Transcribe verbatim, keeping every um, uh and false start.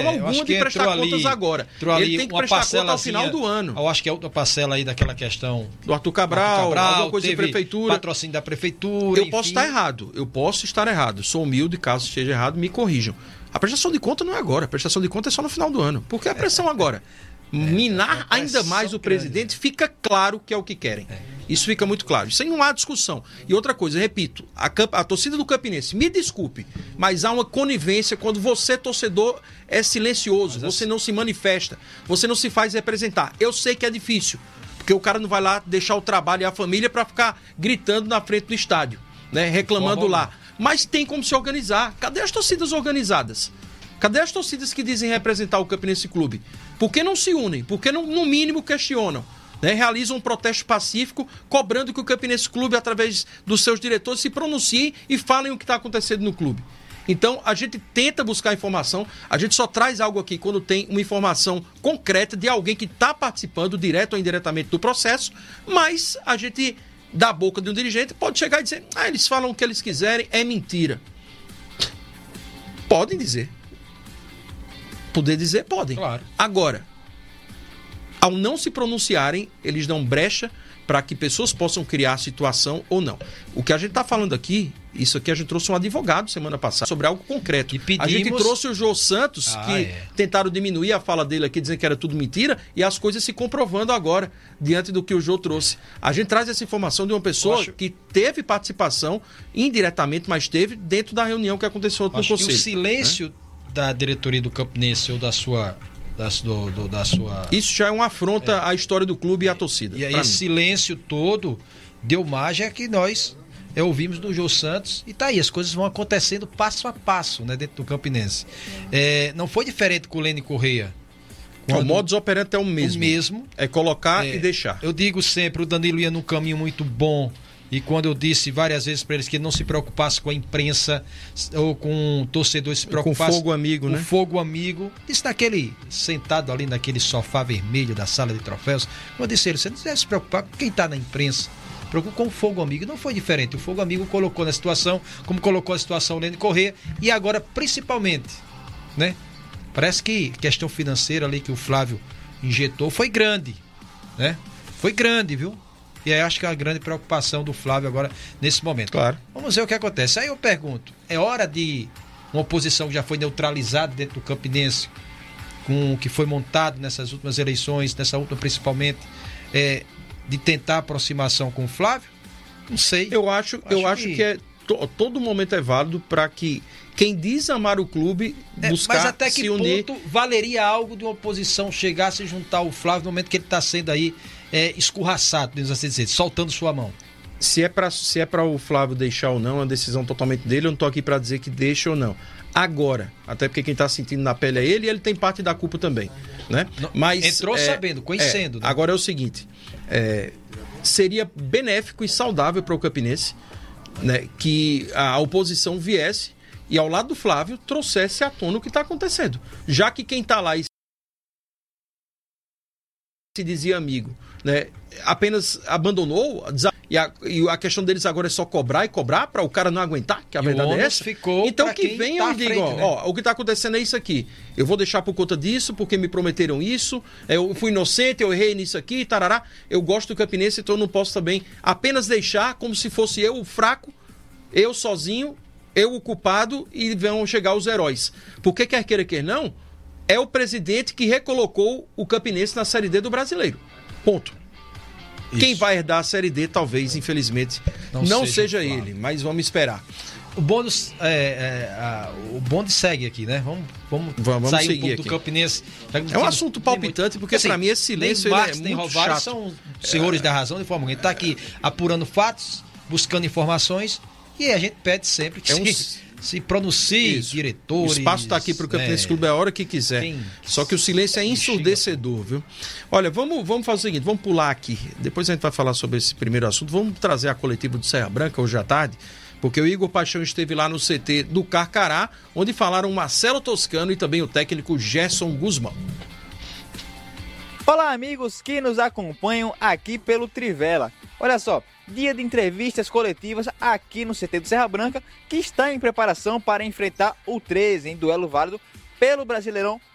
condição é, alguma de prestar ali, contas agora. Ele tem que prestar conta ao final do ano. Eu acho que é outra parcela aí daquela questão do Arthur Cabral, Arthur Cabral alguma coisa da prefeitura. Patrocínio da prefeitura. Eu enfim. posso estar errado, eu posso estar errado. Sou humilde, caso esteja errado, me corrijam. A prestação de conta não é agora, a prestação de conta é só no final do ano. Por que a pressão agora? É, Minar é ainda mais o presidente, grande. Fica claro que é o que querem. É. Isso fica muito claro. Isso aí não há discussão. E outra coisa, repito, a, a torcida do Campinense, me desculpe, mas há uma conivência quando você, torcedor, é silencioso, mas você eu... não se manifesta, você não se faz representar. Eu sei que é difícil, porque o cara não vai lá deixar o trabalho e a família para ficar gritando na frente do estádio, né, reclamando Boa, lá. Mas tem como se organizar. Cadê as torcidas organizadas? Cadê as torcidas que dizem representar o Campinense Clube? Por que não se unem? Por que não, no mínimo, questionam? Né? Realizam um protesto pacífico, cobrando que o Campinense Clube, através dos seus diretores, se pronunciem e falem o que está acontecendo no clube. Então, a gente tenta buscar informação, a gente só traz algo aqui quando tem uma informação concreta de alguém que está participando, direto ou indiretamente, do processo, mas a gente, da boca de um dirigente, pode chegar e dizer, ah, eles falam o que eles quiserem, é mentira. Podem dizer. Poder dizer, podem. Claro. Agora, ao não se pronunciarem, eles dão brecha para que pessoas possam criar situação ou não. O que a gente está falando aqui, isso aqui a gente trouxe um advogado semana passada sobre algo concreto. E pedimos... A gente trouxe o Jô Santos, ah, que é. tentaram diminuir a fala dele aqui, dizendo que era tudo mentira, e as coisas se comprovando agora, diante do que o Jô trouxe. A gente traz essa informação de uma pessoa acho... que teve participação, indiretamente, mas teve, dentro da reunião que aconteceu no acho Conselho. Que o silêncio... Né? Da diretoria do Campinense ou da sua, da, do, do, da sua... Isso já é uma afronta é. à história do clube e à torcida. E aí esse silêncio todo deu margem a que nós é, ouvimos do Jô Santos e tá aí, as coisas vão acontecendo passo a passo, né, dentro do Campinense. É, não foi diferente com o Lênin Correia. Quando... O modus operandi é o mesmo. O mesmo. É colocar é, e deixar. Eu digo sempre, o Danilo ia num caminho muito bom. E quando eu disse várias vezes para eles que ele não se preocupasse com a imprensa ou com o torcedor, se preocupasse com fogo amigo, com né? fogo amigo. Disse naquele, sentado ali naquele sofá vermelho da sala de troféus. Eu disse a ele, você não deve se preocupar com quem está na imprensa. Preocupa com o fogo amigo. Não foi diferente. O fogo amigo colocou na situação, como colocou a situação o Lênin Correia. E agora, principalmente, né? Parece que a questão financeira ali que o Flávio injetou foi grande, né? Foi grande, viu? E aí acho que é a grande preocupação do Flávio agora, nesse momento. Claro. Vamos ver o que acontece. Aí eu pergunto, é hora de uma oposição que já foi neutralizada dentro do Campinense, com o que foi montado nessas últimas eleições, nessa última principalmente, é, de tentar aproximação com o Flávio? Não sei. Eu acho, acho eu acho que, que é, to, todo momento é válido para que quem diz amar o clube buscar é, mas até que se unir. ponto valeria algo de uma oposição chegar a se juntar ao Flávio no momento que ele está sendo aí é, escorraçado, podemos assim dizer, soltando sua mão? Se é para se é para o Flávio deixar ou não, é uma decisão totalmente dele, eu não estou aqui para dizer que deixa ou não. Agora, até porque quem está sentindo na pele é ele e ele tem parte da culpa também, né? Mas entrou é, sabendo, conhecendo. É, né? Agora é o seguinte, é, seria benéfico e saudável para o Campinense, né, que a oposição viesse e ao lado do Flávio trouxesse à tona o que está acontecendo. Já que quem está lá e se dizia amigo, né, apenas abandonou e a, e a questão deles agora é só cobrar e cobrar para o cara não aguentar, que a e verdade é essa. Ficou então que venham tá e digam, ó, né? ó, o que está acontecendo é isso aqui. Eu vou deixar por conta disso, porque me prometeram isso, eu fui inocente, eu errei nisso aqui, tarará. Eu gosto do Campinense, então eu não posso também apenas deixar como se fosse eu o fraco, eu sozinho, eu o culpado e vão chegar os heróis. Porque quer queira, quer não, é o presidente que recolocou o Campinense na Série D do Brasileiro. Ponto. Isso. Quem vai herdar a Série D, talvez, infelizmente, não, não seja, seja ele, mas vamos esperar. O bônus, é, é, a, o bonde segue aqui, né? Vamos, vamos, vamos sair seguir um pouco aqui. do Campinense. É um assunto palpitante, porque assim, para mim esse silêncio nem ele Marcos, é nem muito Rovário chato. São senhores é... da razão de forma alguma. Ele está aqui apurando fatos, buscando informações, e a gente pede sempre que é se, um... se pronuncie, Isso. diretores... O espaço está aqui para o Campinense é... Clube a hora que quiser. Quem... Só que o silêncio é ensurdecedor, viu? Olha, vamos, vamos fazer o seguinte, vamos pular aqui. Depois a gente vai falar sobre esse primeiro assunto. Vamos trazer a coletiva do Serra Branca hoje à tarde, porque o Igor Paixão esteve lá no C T do Carcará, onde falaram Marcelo Toscano e também o técnico Gerson Guzmão. Olá, amigos que nos acompanham aqui pelo Trivela. Olha só, dia de entrevistas coletivas aqui no C T do Serra Branca, que está em preparação para enfrentar o treze em duelo válido pelo Brasileirão